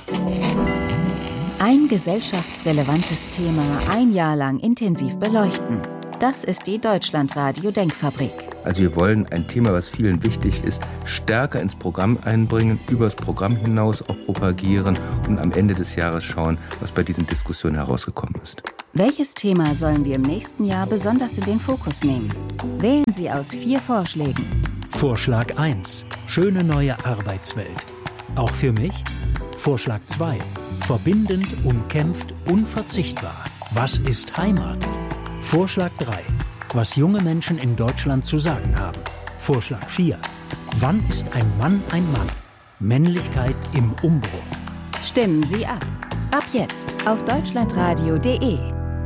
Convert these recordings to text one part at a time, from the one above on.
Ein gesellschaftsrelevantes Thema ein Jahr lang intensiv beleuchten. Das ist die Deutschlandradio-Denkfabrik. Also wir wollen ein Thema, was vielen wichtig ist, stärker ins Programm einbringen, über das Programm hinaus auch propagieren und am Ende des Jahres schauen, was bei diesen Diskussionen herausgekommen ist. Welches Thema sollen wir im nächsten Jahr besonders in den Fokus nehmen? Wählen Sie aus 4 Vorschlägen. Vorschlag 1. Schöne neue Arbeitswelt. Auch für mich? Vorschlag 2. Verbindend, umkämpft, unverzichtbar. Was ist Heimat? Vorschlag 3. Was junge Menschen in Deutschland zu sagen haben. Vorschlag 4. Wann ist ein Mann ein Mann? Männlichkeit im Umbruch. Stimmen Sie ab. Ab jetzt auf deutschlandradio.de.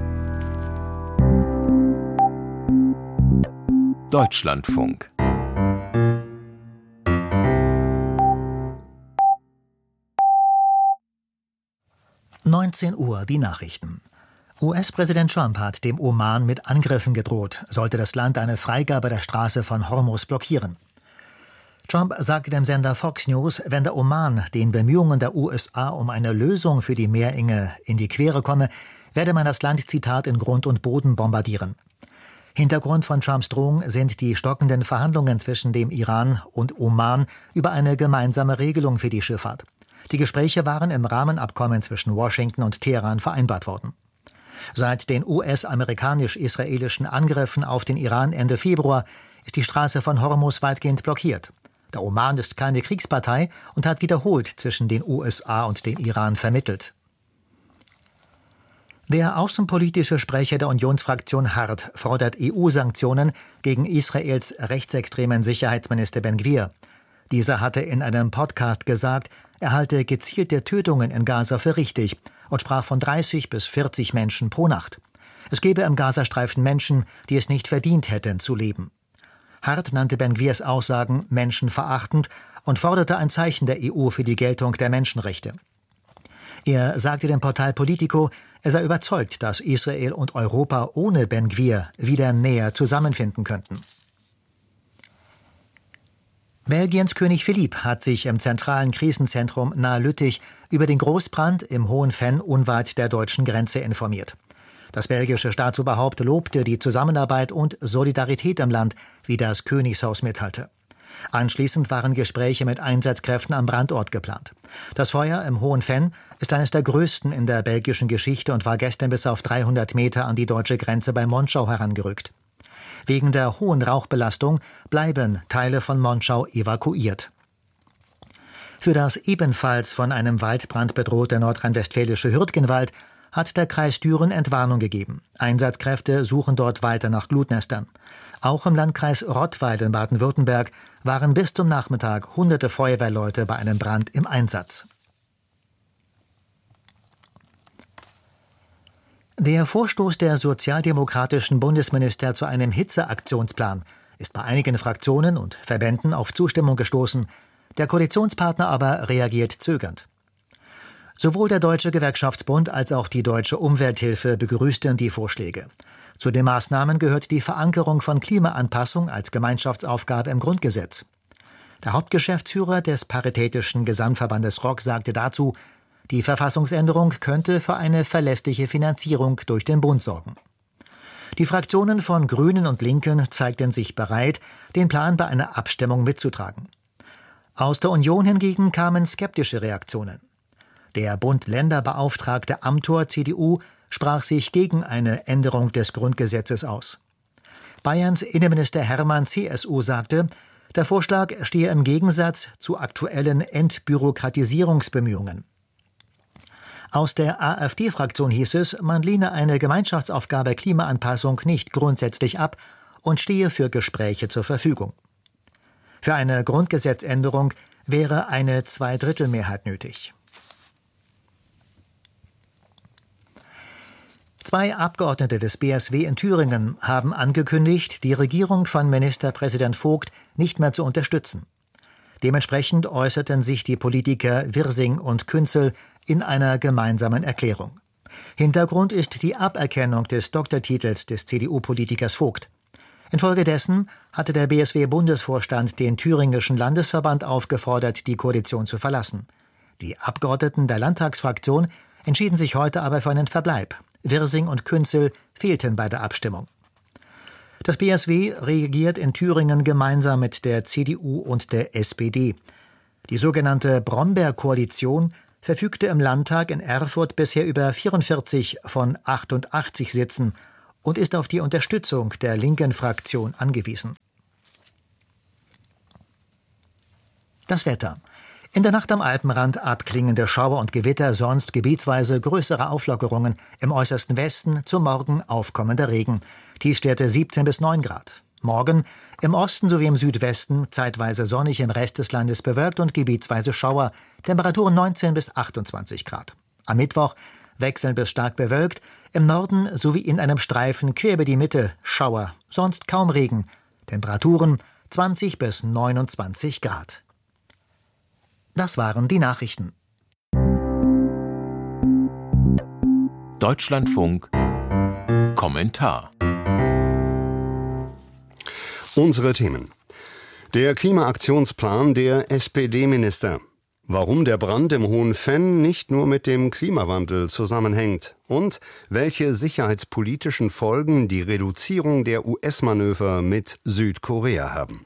Deutschlandfunk. Uhr, die Nachrichten. US-Präsident Trump hat dem Oman mit Angriffen gedroht, sollte das Land eine Freigabe der Straße von Hormuz blockieren. Trump sagte dem Sender Fox News, wenn der Oman den Bemühungen der USA um eine Lösung für die Meerenge in die Quere komme, werde man das Land, Zitat, in Grund und Boden bombardieren. Hintergrund von Trumps Drohung sind die stockenden Verhandlungen zwischen dem Iran und Oman über eine gemeinsame Regelung für die Schifffahrt. Die Gespräche waren im Rahmenabkommen zwischen Washington und Teheran vereinbart worden. Seit den US-amerikanisch-israelischen Angriffen auf den Iran Ende Februar ist die Straße von Hormuz weitgehend blockiert. Der Oman ist keine Kriegspartei und hat wiederholt zwischen den USA und dem Iran vermittelt. Der außenpolitische Sprecher der Unionsfraktion Hart fordert EU-Sanktionen gegen Israels rechtsextremen Sicherheitsminister Ben-Gvir. Dieser hatte in einem Podcast gesagt, er halte gezielte Tötungen in Gaza für richtig und sprach von 30 bis 40 Menschen pro Nacht. Es gebe im Gazastreifen Menschen, die es nicht verdient hätten zu leben. Hart nannte Ben-Gvirs Aussagen menschenverachtend und forderte ein Zeichen der EU für die Geltung der Menschenrechte. Er sagte dem Portal Politico, er sei überzeugt, dass Israel und Europa ohne Ben-Gvir wieder näher zusammenfinden könnten. Belgiens König Philipp hat sich im zentralen Krisenzentrum nahe Lüttich über den Großbrand im Hohen Venn unweit der deutschen Grenze informiert. Das belgische Staatsoberhaupt lobte die Zusammenarbeit und Solidarität im Land, wie das Königshaus mitteilte. Anschließend waren Gespräche mit Einsatzkräften am Brandort geplant. Das Feuer im Hohen Venn ist eines der größten in der belgischen Geschichte und war gestern bis auf 300 Meter an die deutsche Grenze bei Monschau herangerückt. Wegen der hohen Rauchbelastung bleiben Teile von Monschau evakuiert. Für das ebenfalls von einem Waldbrand bedrohte nordrhein-westfälische Hürtgenwald hat der Kreis Düren Entwarnung gegeben. Einsatzkräfte suchen dort weiter nach Glutnestern. Auch im Landkreis Rottweil in Baden-Württemberg waren bis zum Nachmittag hunderte Feuerwehrleute bei einem Brand im Einsatz. Der Vorstoß der sozialdemokratischen Bundesminister zu einem Hitzeaktionsplan ist bei einigen Fraktionen und Verbänden auf Zustimmung gestoßen, der Koalitionspartner aber reagiert zögernd. Sowohl der Deutsche Gewerkschaftsbund als auch die Deutsche Umwelthilfe begrüßten die Vorschläge. Zu den Maßnahmen gehört die Verankerung von Klimaanpassung als Gemeinschaftsaufgabe im Grundgesetz. Der Hauptgeschäftsführer des Paritätischen Gesamtverbandes ROC sagte dazu, die Verfassungsänderung könnte für eine verlässliche Finanzierung durch den Bund sorgen. Die Fraktionen von Grünen und Linken zeigten sich bereit, den Plan bei einer Abstimmung mitzutragen. Aus der Union hingegen kamen skeptische Reaktionen. Der Bund-Länder-Beauftragte Amthor CDU sprach sich gegen eine Änderung des Grundgesetzes aus. Bayerns Innenminister Hermann CSU sagte, der Vorschlag stehe im Gegensatz zu aktuellen Entbürokratisierungsbemühungen. Aus der AfD-Fraktion hieß es, man lehne eine Gemeinschaftsaufgabe Klimaanpassung nicht grundsätzlich ab und stehe für Gespräche zur Verfügung. Für eine Grundgesetzänderung wäre eine Zweidrittelmehrheit nötig. 2 Abgeordnete des BSW in Thüringen haben angekündigt, die Regierung von Ministerpräsident Vogt nicht mehr zu unterstützen. Dementsprechend äußerten sich die Politiker Wirsing und Künzel in einer gemeinsamen Erklärung. Hintergrund ist die Aberkennung des Doktortitels des CDU-Politikers Vogt. Infolgedessen hatte der BSW-Bundesvorstand den thüringischen Landesverband aufgefordert, die Koalition zu verlassen. Die Abgeordneten der Landtagsfraktion entschieden sich heute aber für einen Verbleib. Wirsing und Künzel fehlten bei der Abstimmung. Das BSW regiert in Thüringen gemeinsam mit der CDU und der SPD. Die sogenannte Brombeer-Koalition verfügte im Landtag in Erfurt bisher über 44 von 88 Sitzen und ist auf die Unterstützung der linken Fraktion angewiesen. Das Wetter. In der Nacht am Alpenrand abklingende Schauer und Gewitter, sonst gebietsweise größere Auflockerungen. Im äußersten Westen zum Morgen aufkommender Regen. Tiefstwerte 17 bis 9 Grad. Morgen im Osten sowie im Südwesten zeitweise sonnig, im Rest des Landes bewölkt und gebietsweise Schauer. Temperaturen 19 bis 28 Grad. Am Mittwoch wechselnd bis stark bewölkt. Im Norden sowie in einem Streifen quer über die Mitte Schauer. Sonst kaum Regen. Temperaturen 20 bis 29 Grad. Das waren die Nachrichten. Deutschlandfunk Kommentar. Unsere Themen. Der Klimaaktionsplan der SPD-Minister. Warum der Brand im Hohen Venn nicht nur mit dem Klimawandel zusammenhängt und welche sicherheitspolitischen Folgen die Reduzierung der US-Manöver mit Südkorea haben.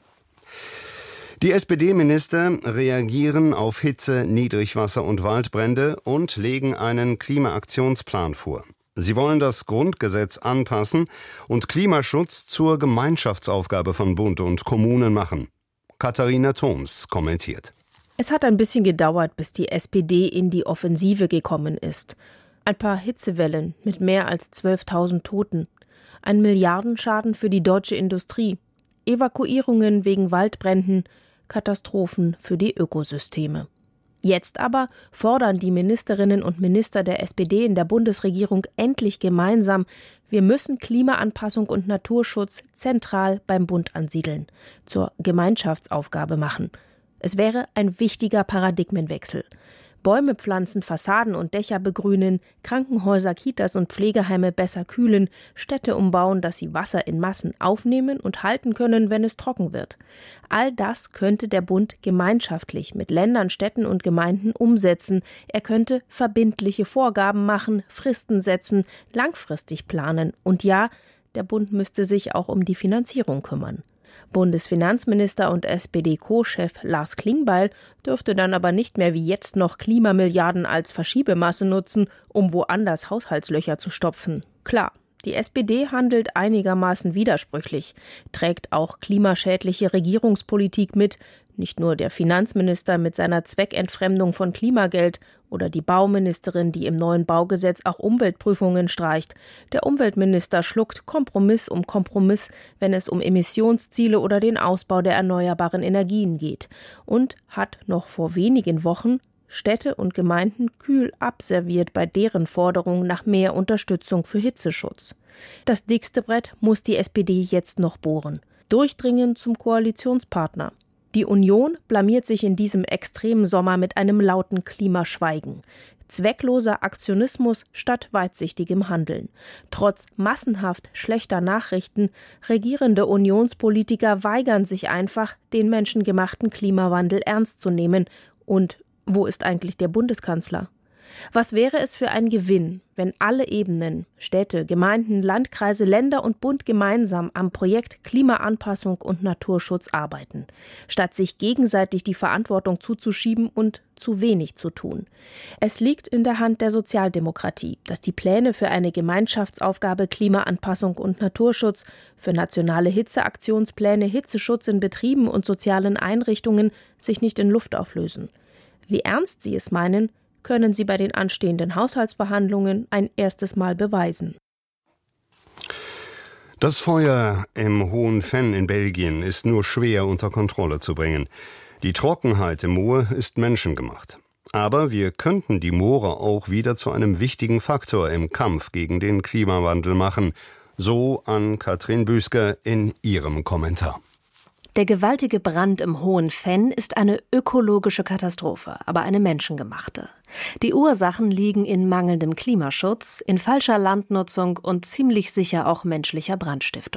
Die SPD-Minister reagieren auf Hitze, Niedrigwasser und Waldbrände und legen einen Klimaaktionsplan vor. Sie wollen das Grundgesetz anpassen und Klimaschutz zur Gemeinschaftsaufgabe von Bund und Kommunen machen. Katharina Thoms kommentiert. Es hat ein bisschen gedauert, bis die SPD in die Offensive gekommen ist. Ein paar Hitzewellen mit mehr als 12.000 Toten. Ein Milliardenschaden für die deutsche Industrie. Evakuierungen wegen Waldbränden. Katastrophen für die Ökosysteme. Jetzt aber fordern die Ministerinnen und Minister der SPD in der Bundesregierung endlich gemeinsam, wir müssen Klimaanpassung und Naturschutz zentral beim Bund ansiedeln, zur Gemeinschaftsaufgabe machen. Es wäre ein wichtiger Paradigmenwechsel. Bäume pflanzen, Fassaden und Dächer begrünen, Krankenhäuser, Kitas und Pflegeheime besser kühlen, Städte umbauen, dass sie Wasser in Massen aufnehmen und halten können, wenn es trocken wird. All das könnte der Bund gemeinschaftlich mit Ländern, Städten und Gemeinden umsetzen. Er könnte verbindliche Vorgaben machen, Fristen setzen, langfristig planen. Und ja, der Bund müsste sich auch um die Finanzierung kümmern. Bundesfinanzminister und SPD-Co-Chef Lars Klingbeil dürfte dann aber nicht mehr wie jetzt noch Klimamilliarden als Verschiebemasse nutzen, um woanders Haushaltslöcher zu stopfen. Klar, die SPD handelt einigermaßen widersprüchlich, trägt auch klimaschädliche Regierungspolitik mit, nicht nur der Finanzminister mit seiner Zweckentfremdung von Klimageld oder die Bauministerin, die im neuen Baugesetz auch Umweltprüfungen streicht. Der Umweltminister schluckt Kompromiss um Kompromiss, wenn es um Emissionsziele oder den Ausbau der erneuerbaren Energien geht. Und hat noch vor wenigen Wochen Städte und Gemeinden kühl abserviert bei deren Forderung nach mehr Unterstützung für Hitzeschutz. Das dickste Brett muss die SPD jetzt noch bohren. Durchdringen zum Koalitionspartner. Die Union blamiert sich in diesem extremen Sommer mit einem lauten Klimaschweigen. Zweckloser Aktionismus statt weitsichtigem Handeln. Trotz massenhaft schlechter Nachrichten, regierende Unionspolitiker weigern sich einfach, den menschengemachten Klimawandel ernst zu nehmen. Und wo ist eigentlich der Bundeskanzler? Was wäre es für ein Gewinn, wenn alle Ebenen, Städte, Gemeinden, Landkreise, Länder und Bund gemeinsam am Projekt Klimaanpassung und Naturschutz arbeiten, statt sich gegenseitig die Verantwortung zuzuschieben und zu wenig zu tun? Es liegt in der Hand der Sozialdemokratie, dass die Pläne für eine Gemeinschaftsaufgabe Klimaanpassung und Naturschutz, für nationale Hitzeaktionspläne, Hitzeschutz in Betrieben und sozialen Einrichtungen sich nicht in Luft auflösen. Wie ernst sie es meinen, können sie bei den anstehenden Haushaltsverhandlungen ein erstes Mal beweisen. Das Feuer im Hohen Venn in Belgien ist nur schwer unter Kontrolle zu bringen. Die Trockenheit im Moor ist menschengemacht. Aber wir könnten die Moore auch wieder zu einem wichtigen Faktor im Kampf gegen den Klimawandel machen. So an Katrin Büsker in ihrem Kommentar. Der gewaltige Brand im Hohen Venn ist eine ökologische Katastrophe, aber eine menschengemachte. Die Ursachen liegen in mangelndem Klimaschutz, in falscher Landnutzung und ziemlich sicher auch menschlicher Brandstiftung.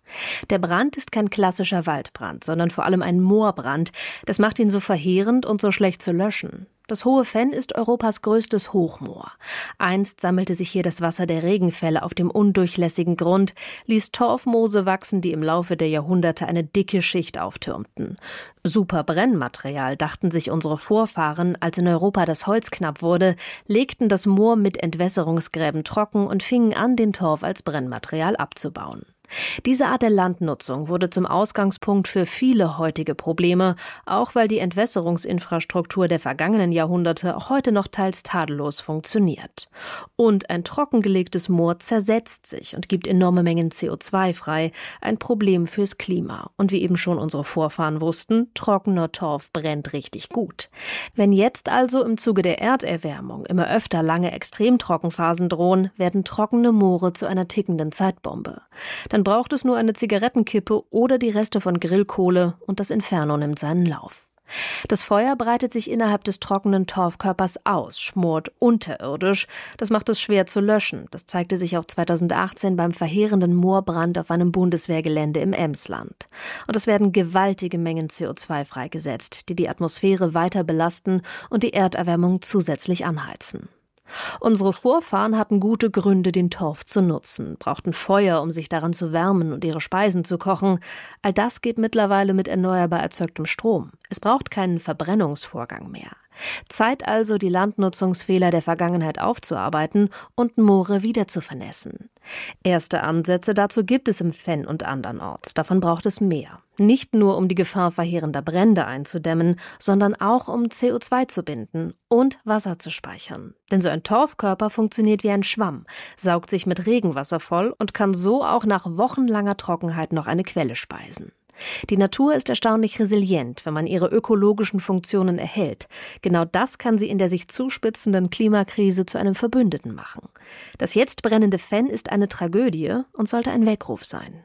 Der Brand ist kein klassischer Waldbrand, sondern vor allem ein Moorbrand. Das macht ihn so verheerend und so schlecht zu löschen. Das Hohe Venn ist Europas größtes Hochmoor. Einst sammelte sich hier das Wasser der Regenfälle auf dem undurchlässigen Grund, ließ Torfmoose wachsen, die im Laufe der Jahrhunderte eine dicke Schicht auftürmten. Super Brennmaterial, dachten sich unsere Vorfahren, als in Europa das Holz knapp wurde, legten das Moor mit Entwässerungsgräben trocken und fingen an, den Torf als Brennmaterial abzubauen. Diese Art der Landnutzung wurde zum Ausgangspunkt für viele heutige Probleme, auch weil die Entwässerungsinfrastruktur der vergangenen Jahrhunderte auch heute noch teils tadellos funktioniert. Und ein trockengelegtes Moor zersetzt sich und gibt enorme Mengen CO2 frei, ein Problem fürs Klima. Und wie eben schon unsere Vorfahren wussten, trockener Torf brennt richtig gut. Wenn jetzt also im Zuge der Erderwärmung immer öfter lange Extremtrockenphasen drohen, werden trockene Moore zu einer tickenden Zeitbombe. Dann braucht es nur eine Zigarettenkippe oder die Reste von Grillkohle und das Inferno nimmt seinen Lauf. Das Feuer breitet sich innerhalb des trockenen Torfkörpers aus, schmort unterirdisch. Das macht es schwer zu löschen. Das zeigte sich auch 2018 beim verheerenden Moorbrand auf einem Bundeswehrgelände im Emsland. Und es werden gewaltige Mengen CO2 freigesetzt, die die Atmosphäre weiter belasten und die Erderwärmung zusätzlich anheizen. Unsere Vorfahren hatten gute Gründe, den Torf zu nutzen, brauchten Feuer, um sich daran zu wärmen und ihre Speisen zu kochen. All das geht mittlerweile mit erneuerbar erzeugtem Strom. Es braucht keinen Verbrennungsvorgang mehr. Zeit also, die Landnutzungsfehler der Vergangenheit aufzuarbeiten und Moore wieder zu vernässen. Erste Ansätze dazu gibt es im Venn und andernorts. Davon braucht es mehr. Nicht nur, um die Gefahr verheerender Brände einzudämmen, sondern auch, um CO2 zu binden und Wasser zu speichern. Denn so ein Torfkörper funktioniert wie ein Schwamm, saugt sich mit Regenwasser voll und kann so auch nach wochenlanger Trockenheit noch eine Quelle speisen. Die Natur ist erstaunlich resilient, wenn man ihre ökologischen Funktionen erhält. Genau das kann sie in der sich zuspitzenden Klimakrise zu einem Verbündeten machen. Das jetzt brennende Venn ist eine Tragödie und sollte ein Weckruf sein.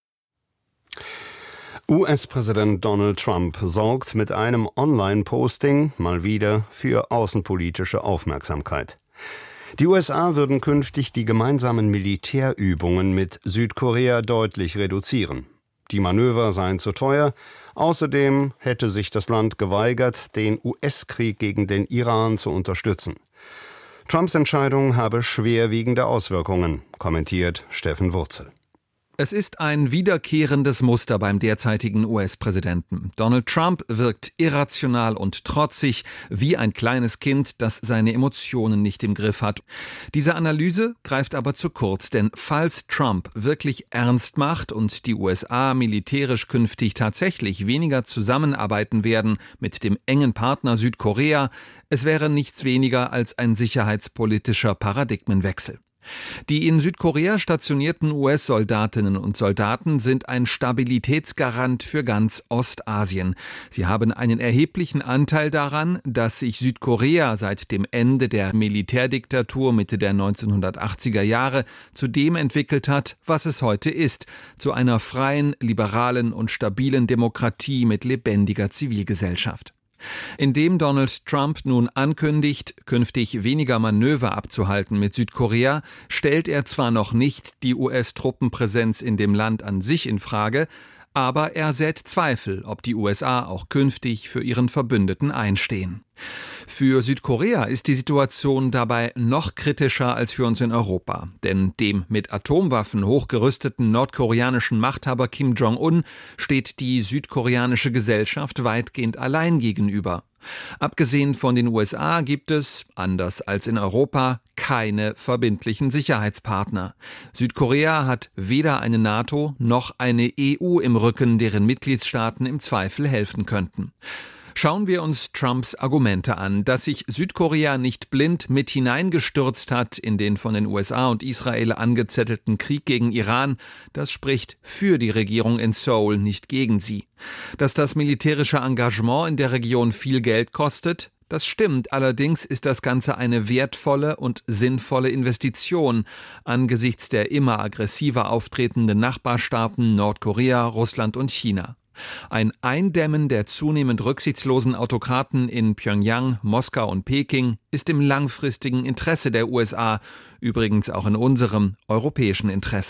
US-Präsident Donald Trump sorgt mit einem Online-Posting mal wieder für außenpolitische Aufmerksamkeit. Die USA würden künftig die gemeinsamen Militärübungen mit Südkorea deutlich reduzieren. Die Manöver seien zu teuer. Außerdem hätte sich das Land geweigert, den US-Krieg gegen den Iran zu unterstützen. Trumps Entscheidung habe schwerwiegende Auswirkungen, kommentiert Steffen Wurzel. Es ist ein wiederkehrendes Muster beim derzeitigen US-Präsidenten. Donald Trump wirkt irrational und trotzig, wie ein kleines Kind, das seine Emotionen nicht im Griff hat. Diese Analyse greift aber zu kurz, denn falls Trump wirklich ernst macht und die USA militärisch künftig tatsächlich weniger zusammenarbeiten werden mit dem engen Partner Südkorea, es wäre nichts weniger als ein sicherheitspolitischer Paradigmenwechsel. Die in Südkorea stationierten US-Soldatinnen und Soldaten sind ein Stabilitätsgarant für ganz Ostasien. Sie haben einen erheblichen Anteil daran, dass sich Südkorea seit dem Ende der Militärdiktatur Mitte der 1980er Jahre zu dem entwickelt hat, was es heute ist, zu einer freien, liberalen und stabilen Demokratie mit lebendiger Zivilgesellschaft. Indem Donald Trump nun ankündigt, künftig weniger Manöver abzuhalten mit Südkorea, stellt er zwar noch nicht die US-Truppenpräsenz in dem Land an sich in Frage, aber er sät Zweifel, ob die USA auch künftig für ihren Verbündeten einstehen. Für Südkorea ist die Situation dabei noch kritischer als für uns in Europa, denn dem mit Atomwaffen hochgerüsteten nordkoreanischen Machthaber Kim Jong-un steht die südkoreanische Gesellschaft weitgehend allein gegenüber. Abgesehen von den USA gibt es, anders als in Europa, keine verbindlichen Sicherheitspartner. Südkorea hat weder eine NATO noch eine EU im Rücken, deren Mitgliedstaaten im Zweifel helfen könnten. Schauen wir uns Trumps Argumente an, dass sich Südkorea nicht blind mit hineingestürzt hat in den von den USA und Israel angezettelten Krieg gegen Iran, das spricht für die Regierung in Seoul, nicht gegen sie. Dass das militärische Engagement in der Region viel Geld kostet, das stimmt, allerdings ist das Ganze eine wertvolle und sinnvolle Investition angesichts der immer aggressiver auftretenden Nachbarstaaten Nordkorea, Russland und China. Ein Eindämmen der zunehmend rücksichtslosen Autokraten in Pjöngjang, Moskau und Peking ist im langfristigen Interesse der USA, übrigens auch in unserem europäischen Interesse.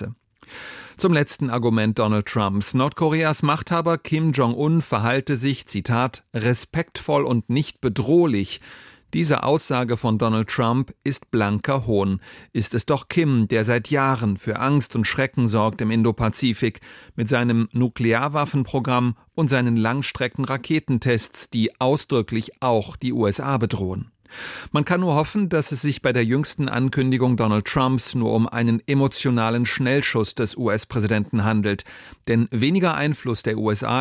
Zum letzten Argument Donald Trumps. Nordkoreas Machthaber Kim Jong-un verhalte sich, Zitat, respektvoll und nicht bedrohlich. Diese Aussage von Donald Trump ist blanker Hohn. Ist es doch Kim, der seit Jahren für Angst und Schrecken sorgt im Indopazifik, mit seinem Nuklearwaffenprogramm und seinen Langstrecken-Raketentests, die ausdrücklich auch die USA bedrohen. Man kann nur hoffen, dass es sich bei der jüngsten Ankündigung Donald Trumps nur um einen emotionalen Schnellschuss des US-Präsidenten handelt. Denn weniger Einfluss der USA